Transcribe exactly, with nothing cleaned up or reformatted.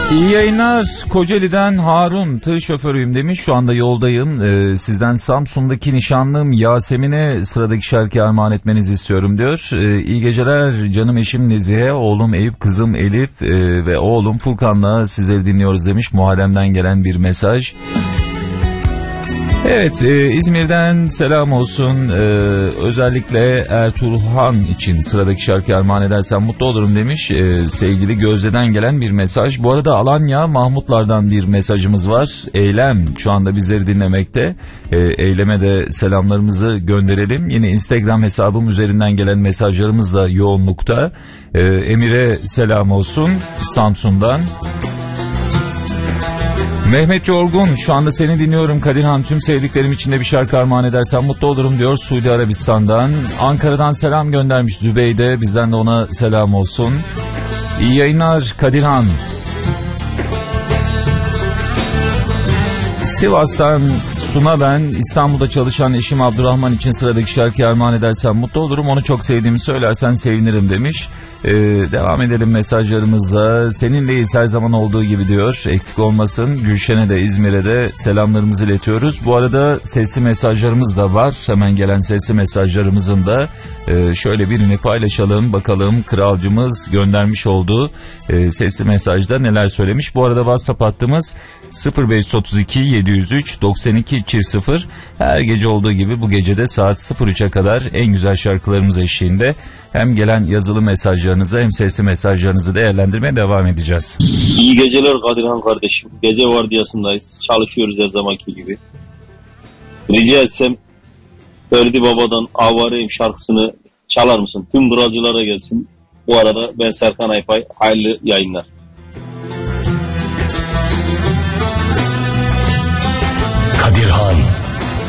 İyi yayınlar. Kocaeli'den Harun, tır şoförüyüm demiş. Şu anda yoldayım. Ee, sizden Samsun'daki nişanlım Yasemin'e sıradaki şarkı armağan etmenizi istiyorum diyor. Ee, iyi geceler canım eşim Nezihe, oğlum Eyüp, kızım Elif e, ve oğlum Furkan'la sizleri dinliyoruz demiş. Muharrem'den gelen bir mesaj. Evet, e, İzmir'den selam olsun. E, özellikle Ertuğrul için sıradaki şarkı armağan edersen mutlu olurum demiş. E, sevgili Gözde'den gelen bir mesaj. Bu arada Alanya Mahmutlar'dan bir mesajımız var. Eylem şu anda bizleri dinlemekte. E, Eylem'e de selamlarımızı gönderelim. Yine Instagram hesabım üzerinden gelen mesajlarımız da yoğunlukta. E, Emir'e selam olsun Samsun'dan. Mehmet Yorgun, şu anda seni dinliyorum Kadirhan, tüm sevdiklerim için de bir şarkı armağan edersen mutlu olurum diyor Suudi Arabistan'dan. Ankara'dan selam göndermiş Zübeyde, bizden de ona selam olsun. İyi yayınlar Kadirhan. Sivas'tan Suna ben, İstanbul'da çalışan eşim Abdurrahman için sıradaki şarkıyı armağan edersen mutlu olurum, onu çok sevdiğimi söylersen sevinirim demiş. Ee, devam edelim mesajlarımıza. Seninleyiz her zaman olduğu gibi diyor, eksik olmasın. Gülşen'e de İzmir'e de selamlarımızı iletiyoruz. Bu arada sesli mesajlarımız da var, hemen gelen sesli mesajlarımızın da e, şöyle birini paylaşalım bakalım. Kralcımız göndermiş olduğu e, sesli mesajda neler söylemiş. Bu arada WhatsApp hattımız sıfır beş otuz iki yedi yüz üç doksan iki çift sıfır. Her gece olduğu gibi bu gecede saat sıfır üçe kadar en güzel şarkılarımız eşliğinde hem gelen yazılı mesajlarınızı hem sesli mesajlarınızı değerlendirmeye devam edeceğiz. İyi geceler Kadirhan kardeşim. Gece vardiyasındayız. Çalışıyoruz her zamanki gibi. Rica etsem Ferdi Baba'dan Avareyim şarkısını çalar mısın? Tüm kralcılara gelsin. Bu arada ben Serkan Ayfay. Hayırlı yayınlar.